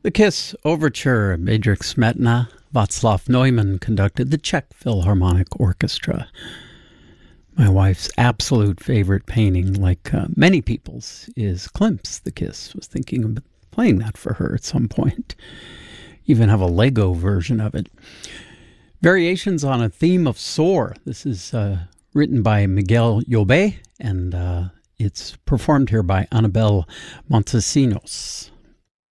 The Kiss Overture, Bedřich Smetana, Václav Neumann conducted the Czech Philharmonic Orchestra. My wife's absolute favorite painting, like many people's, is Klimt's The Kiss. Was thinking of playing that for her at some point. Even have a Lego version of it. Variations on a theme of Soar. This is written by Miguel Llobet, and it's performed here by Anabel Montesinos.